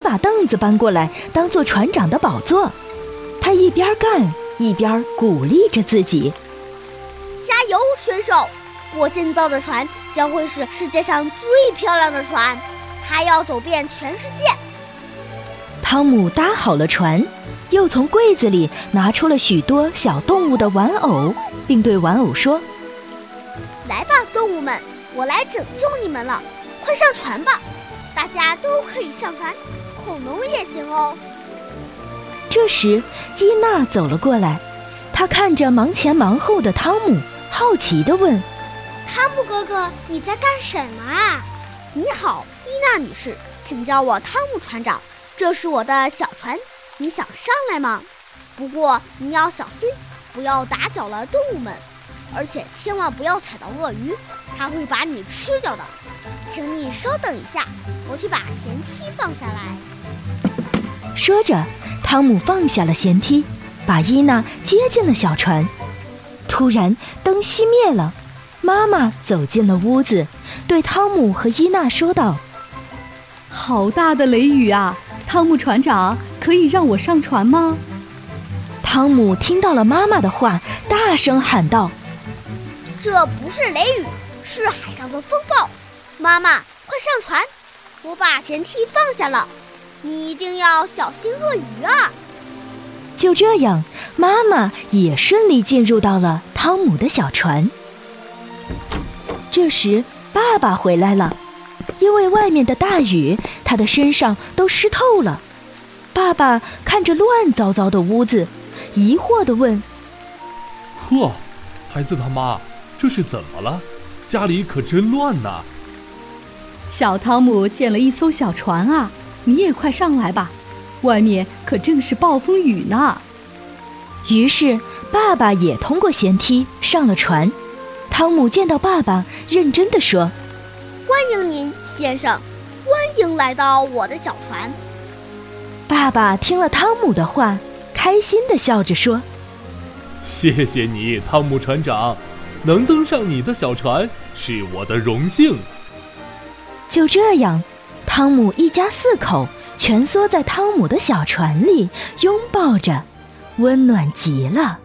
把凳子搬过来当做船长的宝座。他一边干一边鼓励着自己： 加油，选手！我建造的船将会是世界上最漂亮的船，它要走遍全世界。 汤姆搭好了船，又从柜子里拿出了许多小动物的玩偶，并对玩偶说： 来吧，动物们，我来拯救你们了，快上船吧！大家都可以上船，恐龙也行哦。 这时伊娜走了过来，她看着忙前忙后的汤姆，好奇地问： 汤姆哥哥，你在干什么啊？你好，伊娜女士，请叫我汤姆船长，这是我的小船，你想上来吗？不过你要小心，不要打搅了动物们，而且千万不要踩到鳄鱼，它会把你吃掉的。请你稍等一下，我去把舷梯放下来。 说着，汤姆放下了舷梯，把伊娜接进了小船。突然灯熄灭了，妈妈走进了屋子，对汤姆和伊娜说道： 好大的雷雨啊！汤姆船长，可以让我上船吗？ 汤姆听到了妈妈的话，大声喊道： 这不是雷雨，是海上的风暴。妈妈，快上船！我把舷梯放下了，你一定要小心鳄鱼啊！ 就这样，妈妈也顺利进入到了汤姆的小船。这时爸爸回来了，因为外面的大雨，他的身上都湿透了。爸爸看着乱糟糟的屋子，疑惑地问： 呵，孩子他妈，这是怎么了？家里可真乱呐！ 小汤姆建了一艘小船啊，你也快上来吧，外面可正是暴风雨呢。 于是爸爸也通过舷梯上了船。汤姆见到爸爸，认真地说： 欢迎您，先生，欢迎来到我的小船。 爸爸听了汤姆的话，开心地笑着说： 谢谢你，汤姆船长，能登上你的小船是我的荣幸。 就这样，汤姆一家4口蜷缩在汤姆的小船里，拥抱着，温暖极了。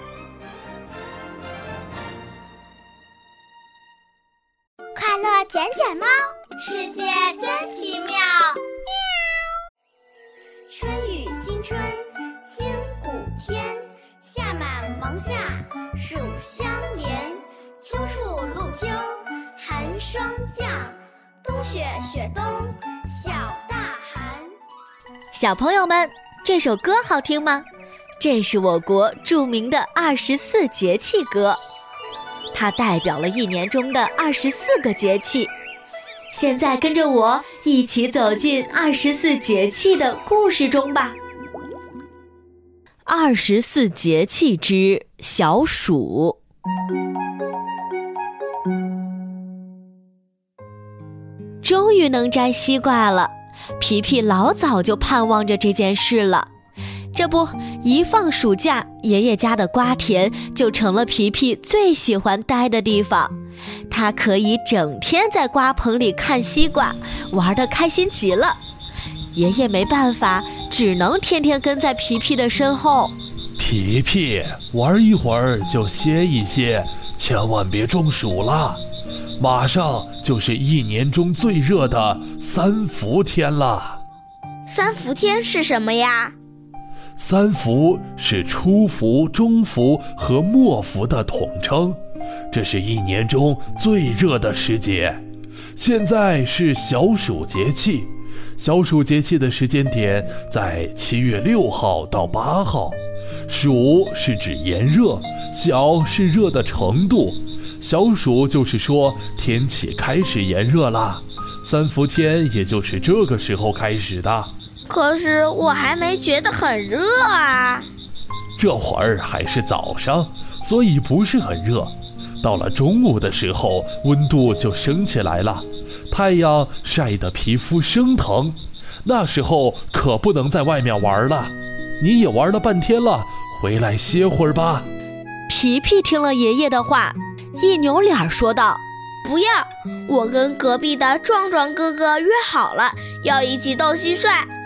快乐捡捡猫，世界真奇妙。春雨惊春，清谷天，夏满芒夏，暑相连，秋处露秋，寒霜降，冬雪雪冬，小大寒。 小朋友们，这首歌好听吗？这是我国著名的24节气歌，它代表了一年中的24个节气。现在跟着我一起走进24节气的故事中吧。24节气之小暑。终于能摘西瓜了，皮皮老早就盼望着这件事了。这不，一放暑假，爷爷家的瓜田就成了皮皮最喜欢待的地方。他可以整天在瓜棚里看西瓜，玩得开心极了。爷爷没办法，只能天天跟在皮皮的身后。 皮皮，玩一会儿就歇一歇，千万别中暑了。马上就是一年中最热的3伏天了。 3伏天是什么呀 ？3伏是初伏、中伏和末伏的统称，这是一年中最热的时节。现在是小暑节气，小暑节气的时间点在7月6号到8号。暑是指炎热，小是热的程度。小暑就是说天气开始炎热啦，3伏天也就是这个时候开始的。 可是我还没觉得很热啊。 这会儿还是早上，所以不是很热。到了中午的时候，温度就升起来了，太阳晒得皮肤生疼，那时候可不能在外面玩了。你也玩了半天了，回来歇会儿吧。 皮皮听了爷爷的话，一扭脸说道： 不要，我跟隔壁的壮壮哥哥约好了，要一起斗蟋蟀。